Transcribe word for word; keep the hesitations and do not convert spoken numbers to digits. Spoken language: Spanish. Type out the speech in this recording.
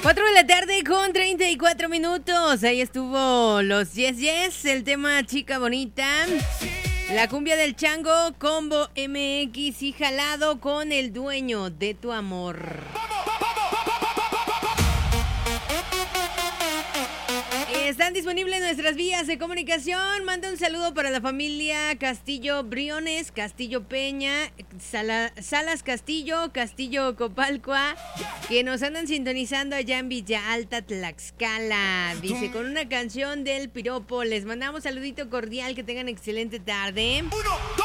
cuatro de la tarde con treinta y cuatro minutos. Ahí estuvo los Yes Yes, el tema Chica Bonita. La cumbia del chango, Combo M X y Jalado con El Dueño de Tu Amor. Están disponibles nuestras vías de comunicación. Manda un saludo para la familia Castillo Briones, Castillo Peña, Sala, Salas Castillo, Castillo Copalcua, que nos andan sintonizando allá en Villa Alta, Tlaxcala. Dice, con una canción del piropo. Les mandamos saludito cordial, que tengan excelente tarde. Uno.